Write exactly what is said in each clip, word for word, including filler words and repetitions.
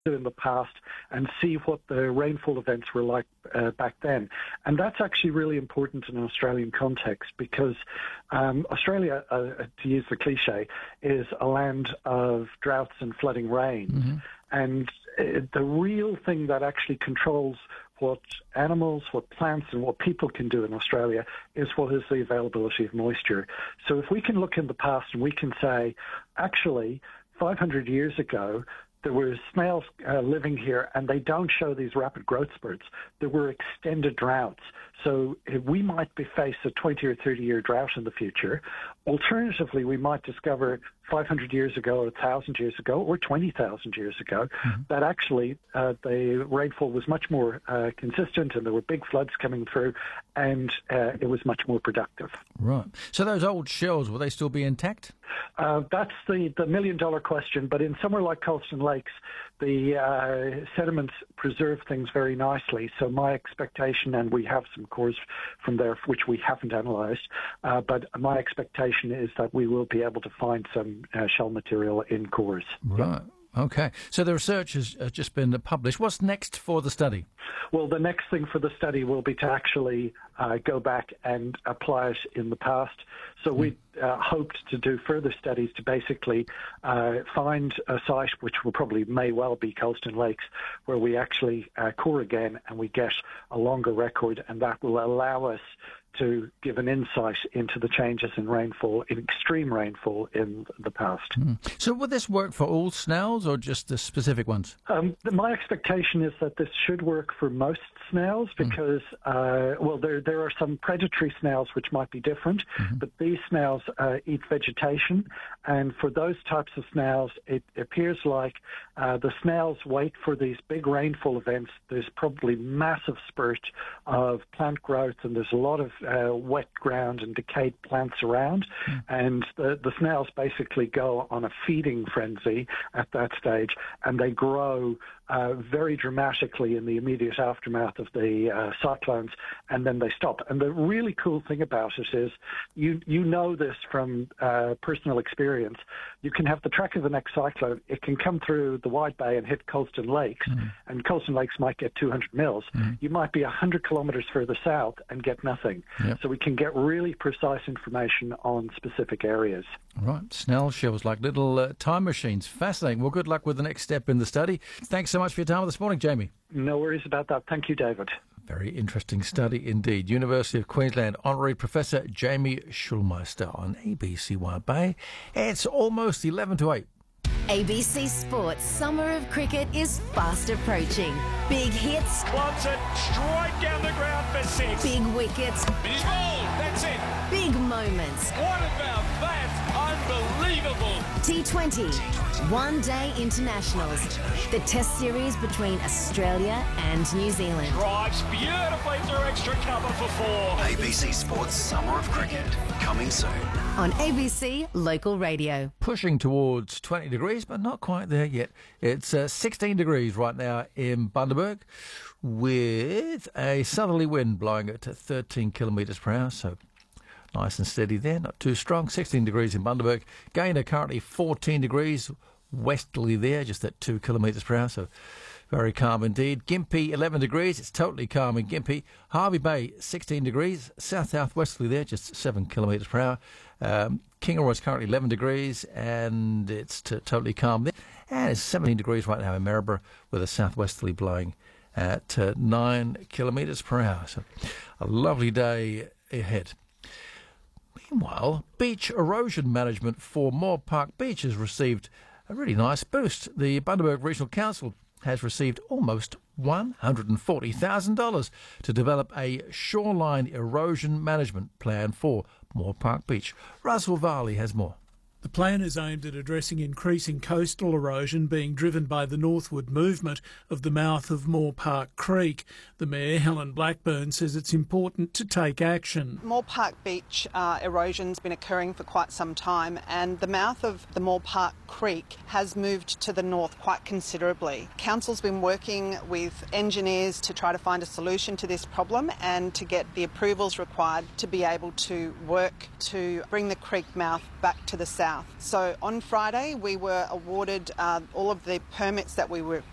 in the past and see what the rainfall events were like uh, back then. And that's actually really important in an Australian context because um, Australia, uh, to use the cliche, is a land of droughts and flooding rains. Mm-hmm. And uh, the real thing that actually controls what animals, what plants, and what people can do in Australia is what is the availability of moisture. So if we can look in the past and we can say, actually, five hundred years ago, there were snails uh, living here, and they don't show these rapid growth spurts. There were extended droughts. So uh, we might be faced a twenty or thirty-year drought in the future. Alternatively, we might discover five hundred years ago or one thousand years ago or twenty thousand years ago mm-hmm. that actually uh, the rainfall was much more uh, consistent and there were big floods coming through and uh, it was much more productive. Right. So those old shells, will they still be intact? Uh, that's the, the million-dollar question. But in somewhere like Colston Lakes, the uh, sediments preserve things very nicely. So my expectation, and we have some cores from there which we haven't analysed, uh, but my expectation is that we will be able to find some uh, shell material in cores. Right. Okay. So the research has uh, just been published. What's next for the study? Well, the next thing for the study will be to actually uh, go back and apply it in the past. So we uh, hoped to do further studies to basically uh, find a site, which will probably may well be Colston Lakes, where we actually uh, core again and we get a longer record, and that will allow us to give an insight into the changes in rainfall, in extreme rainfall in the past. Mm. So will this work for all snails or just the specific ones? Um, my expectation is that this should work for most snails because, mm. uh, well, there there are some predatory snails which might be different, mm-hmm. but these snails uh, eat vegetation, and for those types of snails, it appears like uh, the snails wait for these big rainfall events. There's probably massive spurt of plant growth, and there's a lot of Uh, wet ground and decayed plants around, mm. and the, the snails basically go on a feeding frenzy at that stage, and they grow uh, very dramatically in the immediate aftermath of the uh, cyclones, and then they stop. And the really cool thing about it is, you you know this from uh, personal experience, you can have the track of the next cyclone, it can come through the Wide Bay and hit Colston Lakes, mm. and Colston Lakes might get two hundred mils. Mm. You might be one hundred kilometres further south and get nothing. Yep. So we can get really precise information on specific areas. Right. Snail shells like little uh, time machines. Fascinating. Well, good luck with the next step in the study. Thanks so much for your time this morning, Jamie. No worries about that. Thank you, David. Very interesting study indeed. University of Queensland Honorary Professor Jamie Schulmeister on A B C Wide Bay. It's almost eleven to eight. A B C Sports Summer of Cricket is fast approaching. Big hits. Wants it straight down the ground for six. Big wickets. He's bowled. That's it. Big moments. What about that? Unbelievable. T twenty. One Day Internationals. The test series between Australia and New Zealand. Drives beautifully through extra cover for four. A B C Sports Summer of Cricket. Coming soon. On A B C Local Radio. Pushing towards twenty degrees, but not quite there yet. It's uh, sixteen degrees right now in Bundaberg with a southerly wind blowing at thirteen kilometres per hour, so nice and steady there, not too strong. sixteen degrees in Bundaberg. Gaynor currently fourteen degrees, westerly there, just at two kilometres per hour, so very calm indeed. Gympie, eleven degrees. It's totally calm in Gympie. Hervey Bay, sixteen degrees. South-southwesterly there, just seven kilometres per hour. Um, Kingaroy's currently eleven degrees, and it's t- totally calm there. And it's seventeen degrees right now in Maryborough, with a southwesterly blowing at uh, nine kilometres per hour. So a lovely day ahead. Meanwhile, beach erosion management for Moore Park Beach has received a really nice boost. The Bundaberg Regional Council has received almost one hundred forty thousand dollars to develop a shoreline erosion management plan for Moore Park Beach. Russell Varley has more. The plan is aimed at addressing increasing coastal erosion being driven by the northward movement of the mouth of Moore Park Creek. The Mayor, Helen Blackburn, says it's important to take action. Moore Park Beach uh, erosion's been occurring for quite some time, and the mouth of the Moore Park Creek has moved to the north quite considerably. Council's been working with engineers to try to find a solution to this problem and to get the approvals required to be able to work to bring the creek mouth back to the south. So on Friday we were awarded uh, all of the permits that we were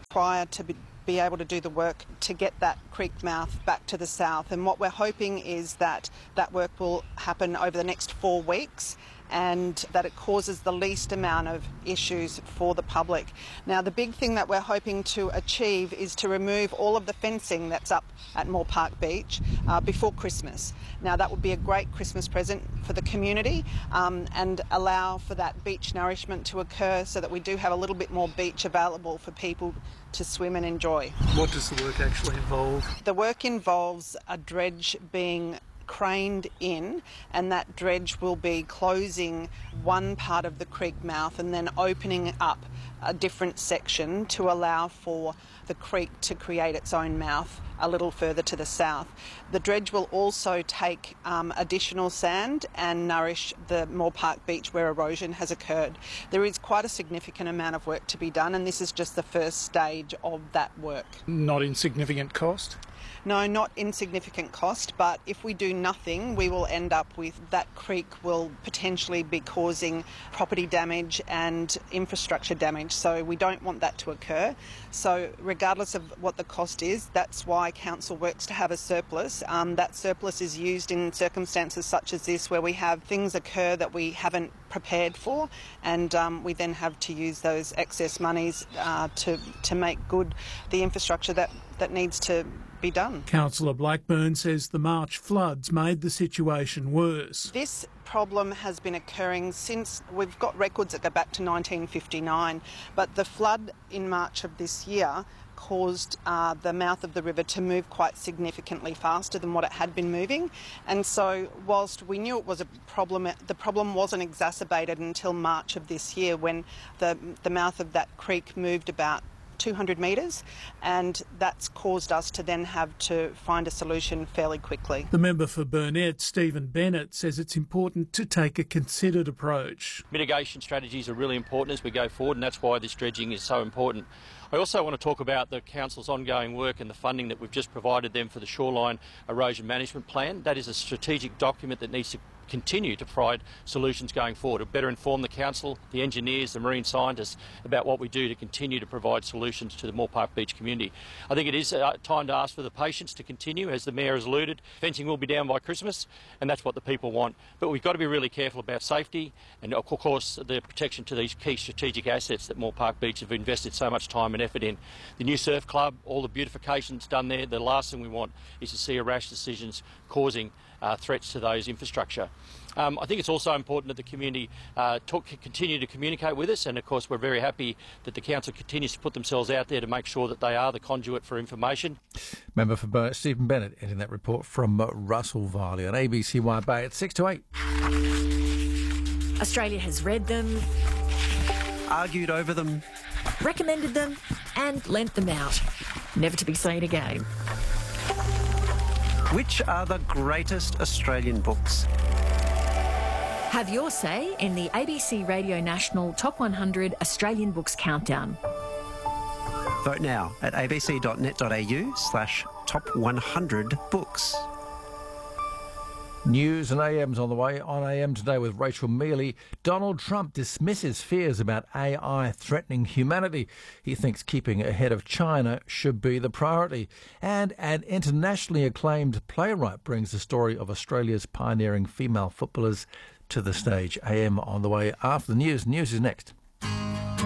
required to be be able to do the work to get that creek mouth back to the south. And what we're hoping is that that work will happen over the next four weeks and that it causes the least amount of issues for the public. Now, the big thing that we're hoping to achieve is to remove all of the fencing that's up at Moore Park Beach uh, before Christmas. Now, that would be a great Christmas present for the community um, and allow for that beach nourishment to occur so that we do have a little bit more beach available for people to swim and enjoy. What does the work actually involve? The work involves a dredge being craned in, and that dredge will be closing one part of the creek mouth and then opening up a different section to allow for the creek to create its own mouth a little further to the south. The dredge will also take um, additional sand and nourish the Moore Park Beach where erosion has occurred. There is quite a significant amount of work to be done, and this is just the first stage of that work. Not insignificant cost? No, not insignificant cost, but if we do nothing, we will end up with that creek will potentially be causing property damage and infrastructure damage. So we don't want that to occur. So regardless of what the cost is, that's why Council works to have a surplus. Um, that surplus is used in circumstances such as this where we have things occur that we haven't prepared for, and um, we then have to use those excess monies uh, to, to make good the infrastructure that, that needs to be done. Councillor Blackburn says the March floods made the situation worse. This problem has been occurring since, we've got records that go back to nineteen fifty-nine, but the flood in March of this year caused uh, the mouth of the river to move quite significantly faster than what it had been moving. And so whilst we knew it was a problem, the problem wasn't exacerbated until March of this year when the, the mouth of that creek moved about two hundred metres, and that's caused us to then have to find a solution fairly quickly. The member for Burnett, Stephen Bennett, says it's important to take a considered approach. Mitigation strategies are really important as we go forward, and that's why this dredging is so important. I also want to talk about the Council's ongoing work and the funding that we've just provided them for the Shoreline Erosion Management Plan. That is a strategic document that needs to continue to provide solutions going forward. It'll better inform the Council, the engineers, the marine scientists about what we do to continue to provide solutions to the Moore Park Beach community. I think it is uh, time to ask for the patience to continue, as the Mayor has alluded. Fencing will be down by Christmas, and that's what the people want. But we've got to be really careful about safety and, of course, the protection to these key strategic assets that Moore Park Beach have invested so much time and effort in. The new surf club, all the beautifications done there, the last thing we want is to see a rash decisions causing uh, threats to those infrastructure. Um, I think it's also important that the community uh, talk, continue to communicate with us, and of course we're very happy that the Council continues to put themselves out there to make sure that they are the conduit for information. Member for Burnett, Stephen Bennett, editing that report from uh, Russell Varley on A B C Wide Bay at six to eight. Australia has read them, argued over them, recommended them and lent them out, never to be seen again. Which are the greatest Australian books? Have your say in the A B C Radio National Top one hundred Australian Books Countdown. Vote now at abc.net.au slash top 100 books. News and A M's on the way. On A M today with Rachel Mealy. Donald Trump dismisses fears about A I threatening humanity. He thinks keeping ahead of China should be the priority. And an internationally acclaimed playwright brings the story of Australia's pioneering female footballers to the stage. A M on the way after the news. News is next.